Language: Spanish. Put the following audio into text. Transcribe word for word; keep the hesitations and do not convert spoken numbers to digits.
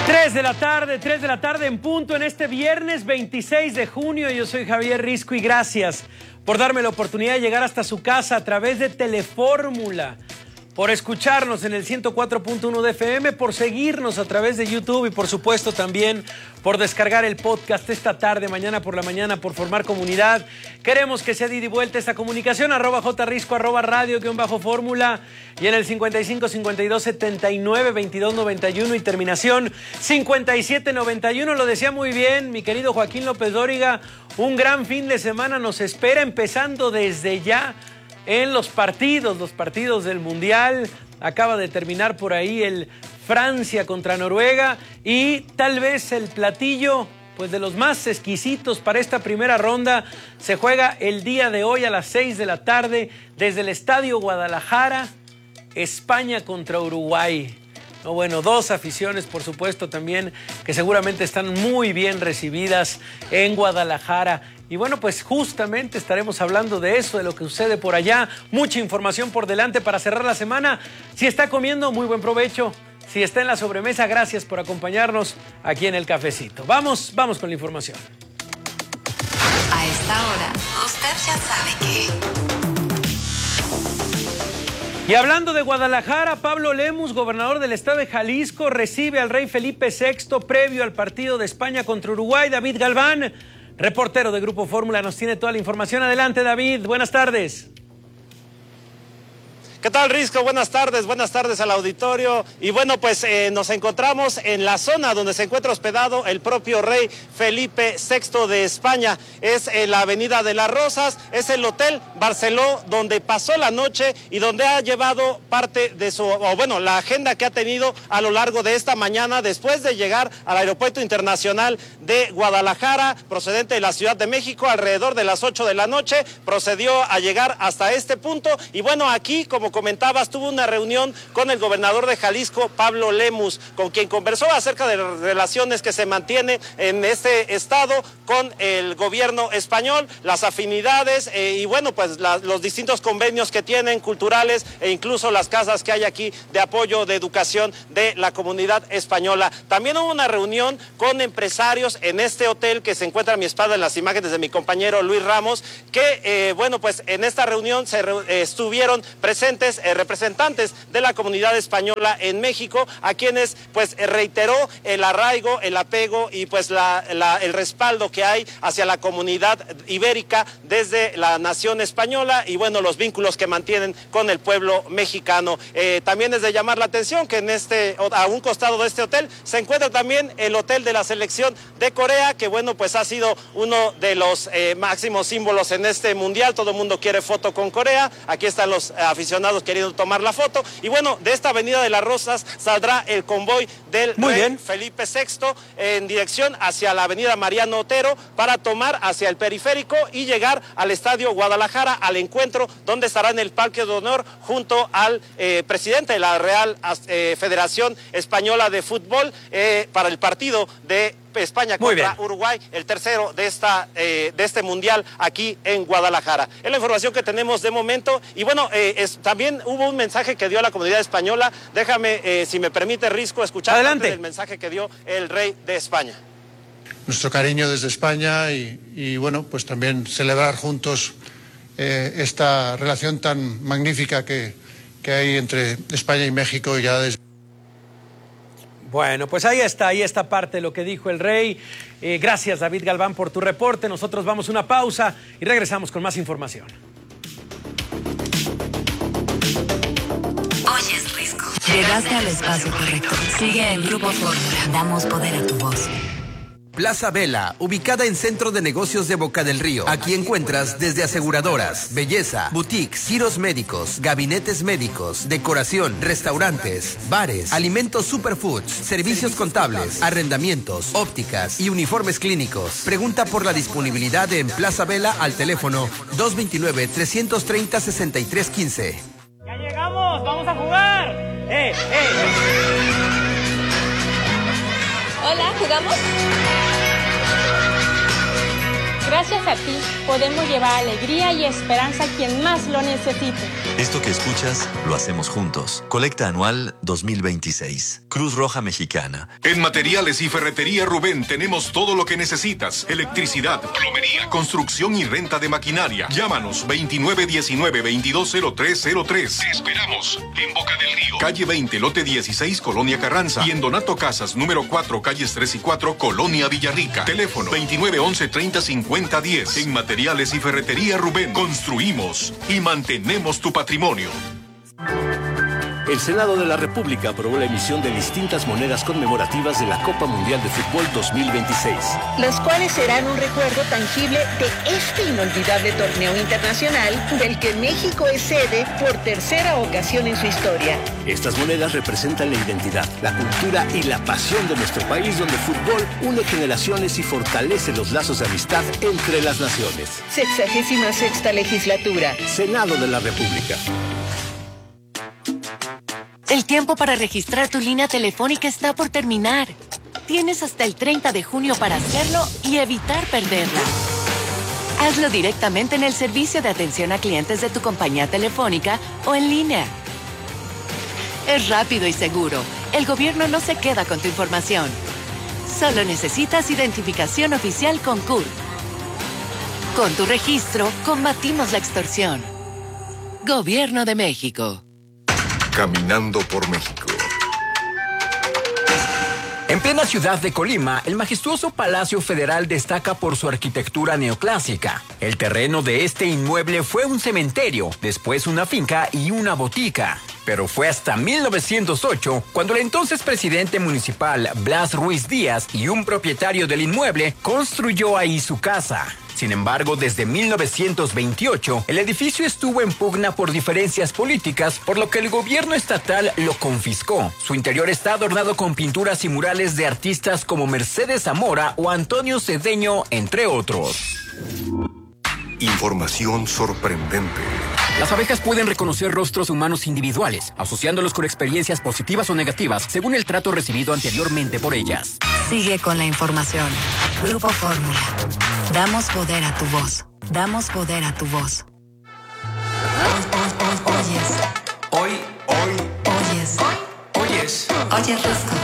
tres de la tarde, tres de la tarde en punto en este viernes veintiséis de junio. Yo soy Javier Risco y gracias por darme la oportunidad de llegar hasta su casa a través de Telefórmula, por escucharnos en el ciento cuatro punto uno de F M, por seguirnos a través de YouTube y por supuesto también por descargar el podcast esta tarde, mañana por la mañana, por formar comunidad. Queremos que sea de ida y vuelta esta comunicación, arroba jrisco, arroba radio, guión bajo fórmula, y en el cincuenta y cinco, cincuenta y dos, setenta y nueve, veintidós, noventa y uno y terminación cincuenta y siete, noventa y uno. Lo decía muy bien mi querido Joaquín López Dóriga, un gran fin de semana nos espera, empezando desde ya en los partidos, los partidos del Mundial. Acaba de terminar por ahí el Francia contra Noruega y tal vez el platillo pues de los más exquisitos para esta primera ronda se juega el día de hoy a las seis de la tarde desde el Estadio Guadalajara, España contra Uruguay. No, bueno, dos aficiones, por supuesto, también que seguramente están muy bien recibidas en Guadalajara. Y bueno, pues justamente estaremos hablando de eso, de lo que sucede por allá. Mucha información por delante para cerrar la semana. Si está comiendo, muy buen provecho. Si está en la sobremesa, gracias por acompañarnos aquí en el cafecito. Vamos, vamos con la información. A esta hora, usted ya sabe que... Y hablando de Guadalajara, Pablo Lemus, gobernador del estado de Jalisco, recibe al rey Felipe sexto previo al partido de España contra Uruguay. David Galván, reportero de Grupo Fórmula, nos tiene toda la información. Adelante, David, buenas tardes. ¿Qué tal, Risco? Buenas tardes, buenas tardes al auditorio. Y bueno, pues eh, nos encontramos en la zona donde se encuentra hospedado el propio rey Felipe sexto de España. Es en la Avenida de las Rosas, es el Hotel Barceló donde pasó la noche y donde ha llevado parte de su, o bueno, la agenda que ha tenido a lo largo de esta mañana después de llegar al Aeropuerto Internacional de Guadalajara, procedente de la Ciudad de México, alrededor de las ocho de la noche, procedió a llegar hasta este punto. Y bueno, aquí, como comentabas, tuvo una reunión con el gobernador de Jalisco, Pablo Lemus, con quien conversó acerca de las relaciones que se mantienen en este estado con el gobierno español, las afinidades eh, y bueno, pues la, los distintos convenios que tienen culturales e incluso las casas que hay aquí de apoyo de educación de la comunidad española. También hubo una reunión con empresarios en este hotel que se encuentra a mi espalda en las imágenes de mi compañero Luis Ramos, que eh, bueno, pues en esta reunión se re, eh, estuvieron presentes Eh, representantes de la comunidad española en México, a quienes pues eh, reiteró el arraigo, el apego y pues la, la, el respaldo que hay hacia la comunidad ibérica desde la nación española y bueno, los vínculos que mantienen con el pueblo mexicano. Eh, también es de llamar la atención que en este, a un costado de este hotel se encuentra también el hotel de la selección de Corea, que bueno, pues ha sido uno de los eh, máximos símbolos en este mundial. Todo el mundo quiere foto con Corea. Aquí están los aficionados queriendo tomar la foto. Y bueno, de esta Avenida de las Rosas saldrá el convoy del Muy rey bien. Felipe sexto en dirección hacia la Avenida Mariano Otero para tomar hacia el periférico y llegar al Estadio Guadalajara, al encuentro donde estará en el Parque de Honor junto al eh, presidente de la Real eh, Federación Española de Fútbol eh, para el partido de España contra Uruguay, el tercero de esta eh, de este mundial aquí en Guadalajara. Es la información que tenemos de momento. Y bueno, eh, es, también hubo un mensaje que dio a la comunidad española. Déjame, eh, si me permite, Risco, escuchar Adelante. parte del mensaje que dio el rey de España. Nuestro cariño desde España y, y bueno, pues también celebrar juntos eh, esta relación tan magnífica que, que hay entre España y México ya desde... Bueno, pues ahí está, ahí está parte de lo que dijo el rey. Eh, gracias, David Galván, por tu reporte. Nosotros vamos a una pausa y regresamos con más información. Oyes, Risco. Llegaste al espacio correcto. Sigue en Grupo Fórmula. Damos poder a tu voz. Plaza Vela, ubicada en Centro de Negocios de Boca del Río. Aquí encuentras desde aseguradoras, belleza, boutiques, giros médicos, gabinetes médicos, decoración, restaurantes, bares, alimentos superfoods, servicios contables, arrendamientos, ópticas y uniformes clínicos. Pregunta por la disponibilidad en Plaza Vela al teléfono dos dos nueve, tres tres cero, seis tres uno cinco. ¡Ya llegamos! ¡Vamos a jugar! ¡Eh, eh! Hola, ¿jugamos? Gracias a ti, podemos llevar alegría y esperanza a quien más lo necesite. Esto que escuchas, lo hacemos juntos. Colecta anual dos mil veintiséis. Cruz Roja Mexicana. En Materiales y Ferretería Rubén tenemos todo lo que necesitas. Electricidad, plomería, construcción y renta de maquinaria. Llámanos veintinueve diecinueve veintidós cero tres cero tres. Te esperamos en Boca del Río. Calle veinte, lote dieciséis, Colonia Carranza. Y en Donato Casas, número cuatro, calles tres y cuatro, Colonia Villarrica. Teléfono veintinueve once treinta cincuenta diez. En Materiales y Ferretería Rubén construimos y mantenemos tu patrimonio. El Senado de la República aprobó la emisión de distintas monedas conmemorativas de la Copa Mundial de Fútbol dos mil veintiséis. Las cuales serán un recuerdo tangible de este inolvidable torneo internacional del que México es sede por tercera ocasión en su historia. Estas monedas representan la identidad, la cultura y la pasión de nuestro país, donde el fútbol une generaciones y fortalece los lazos de amistad entre las naciones. Sexagésima sexta legislatura. Senado de la República. El tiempo para registrar tu línea telefónica está por terminar. Tienes hasta el treinta de junio para hacerlo y evitar perderla. Hazlo directamente en el servicio de atención a clientes de tu compañía telefónica o en línea. Es rápido y seguro. El gobierno no se queda con tu información. Solo necesitas identificación oficial con C U R. Con tu registro, combatimos la extorsión. Gobierno de México. Caminando por México. En plena ciudad de Colima, el majestuoso Palacio Federal destaca por su arquitectura neoclásica. El terreno de este inmueble fue un cementerio, después una finca y una botica. Pero fue hasta mil novecientos ocho cuando el entonces presidente municipal Blas Ruiz Díaz y un propietario del inmueble construyó ahí su casa. Sin embargo, desde mil novecientos veintiocho, el edificio estuvo en pugna por diferencias políticas, por lo que el gobierno estatal lo confiscó. Su interior está adornado con pinturas y murales de artistas como Mercedes Zamora o Antonio Cedeño, entre otros. Información sorprendente. Las abejas pueden reconocer rostros humanos individuales, asociándolos con experiencias positivas o negativas, según el trato recibido anteriormente por ellas. Sigue con la información. Grupo Fórmula. Damos poder a tu voz. Damos poder a tu voz. Oyes. Hoy, hoy, Oyes. oyes. Oyes Risco.